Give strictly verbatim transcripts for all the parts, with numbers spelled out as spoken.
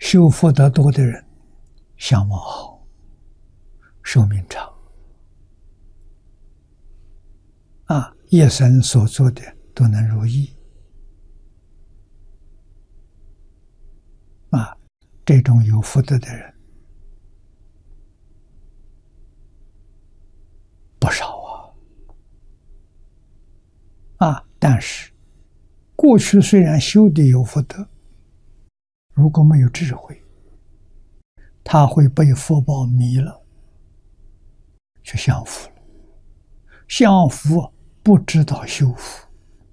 修福德多的人，相貌好，寿命长，啊，一生所做的都能如意，啊，这种有福德的人不少啊，啊，但是过去虽然修的有福德，如果没有智慧，他会被福报迷了，去享福了。享福不知道修福，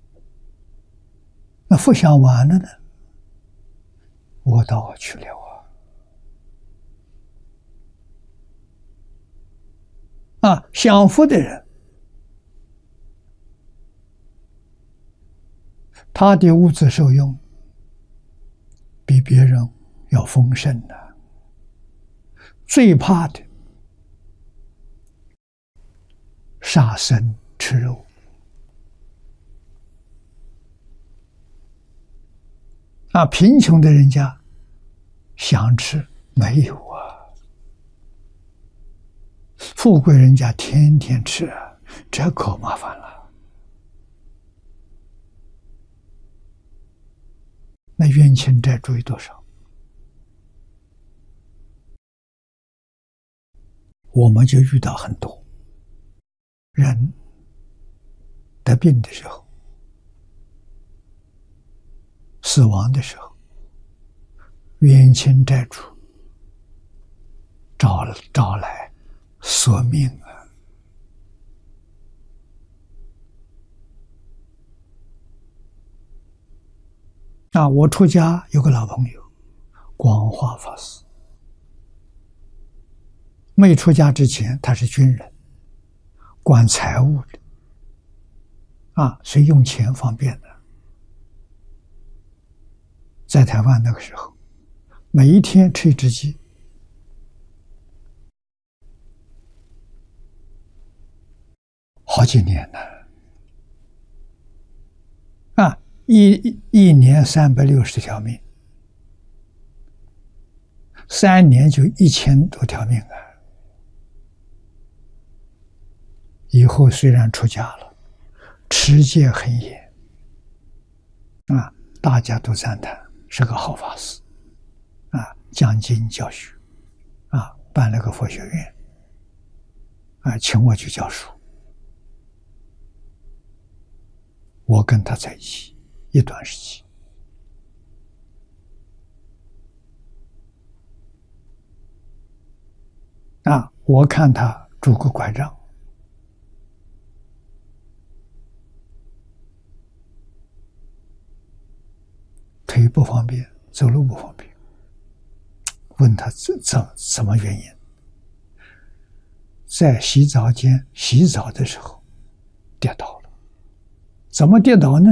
那福享完了呢，我倒去了啊！啊，享福的人，他的物质受用比别人要丰盛的，最怕的杀生吃肉啊，贫穷的人家想吃没有啊，富贵人家天天吃啊，这可麻烦了。那冤亲债主有多少？我们就遇到很多人得病的时候，死亡的时候，冤亲债主找找来索命啊！啊，我出家有个老朋友，光化法师。没出家之前，他是军人，管财务的，啊，所以用钱方便的。在台湾那个时候，每一天吃一只鸡，好几年了，啊，一一年三百六十条命，三年就一千多条命啊！以后虽然出家了，持戒很严，啊，大家都赞叹是个好法师，啊，讲经教学，啊，办了个佛学院，啊，请我去教书。我跟他在一起一段时期，啊，我看他拄个拐杖，腿不方便，走路不方便。问他怎怎什么原因？在洗澡间洗澡的时候跌倒了。怎么跌倒呢？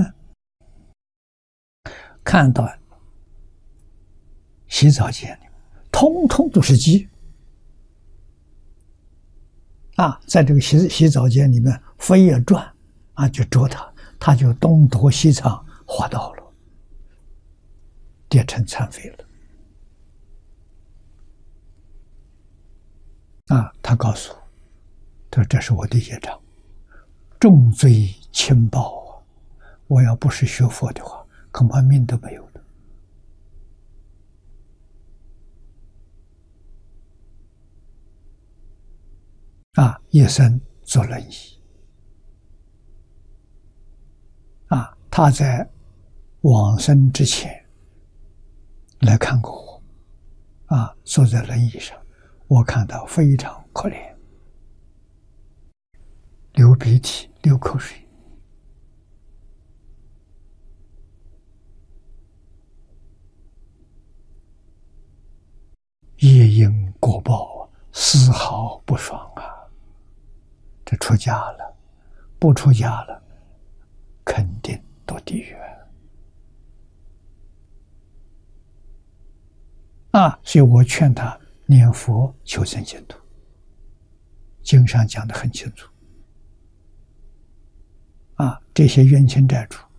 看到洗澡间里通通都是鸡啊，在这个洗洗澡间里面飞也转啊，就捉它，它就东躲西藏，滑倒了，跌成残废了。啊，他告诉我，他说这是我的业障，重罪轻报啊！我要不是学佛的话，恐怕命都没有了。啊，一生坐轮椅。啊，他在往生之前来看过我，啊，坐在轮椅上，我看到非常可怜，流鼻涕，流口水。业因果报，丝毫不爽啊！这出家了，不出家了，肯定堕地狱啊！所以我劝他念佛求生净土，经上讲得很清楚啊，这些冤亲债主